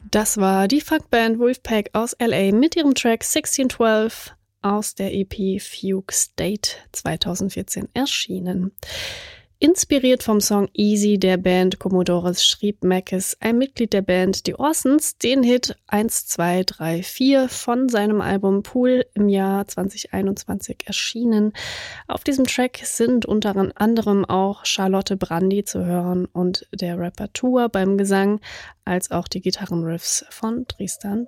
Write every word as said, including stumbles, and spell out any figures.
Das war die Funkband Wolfpack aus L A mit ihrem Track sechzehn zwölf aus der E P Fugue State zweitausendvierzehn erschienen. Inspiriert vom Song Easy der Band Commodores schrieb Mackes, ein Mitglied der Band The Orsons, den Hit eins, zwei, drei, vier von seinem Album Pool im Jahr zwanzig einundzwanzig erschienen. Auf diesem Track sind unter anderem auch Charlotte Brandy zu hören und der Rapper Tour beim Gesang, als auch die Gitarrenriffs von Tristan